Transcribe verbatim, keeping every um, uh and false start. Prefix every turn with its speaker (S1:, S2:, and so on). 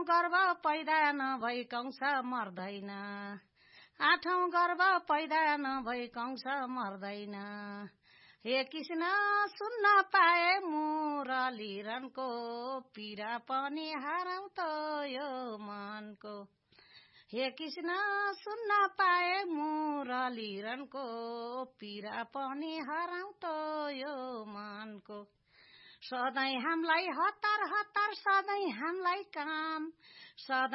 S1: गर्भ पैदा नभई कंस मर्दैन, आठौं गर्भ पैदा नभई कंस मर्दैन। हे कृष्ण सुन्न पाए मुरलीरनको, पीडा पनि हराउ त यो मनको। हे कृष्ण सुन्न पाए मुरलीरनको, पीडा पनि हराउ त यो मनको। सधैँ हामीलाई हतार हतार, सधैँ हामीलाई काम, सधैँ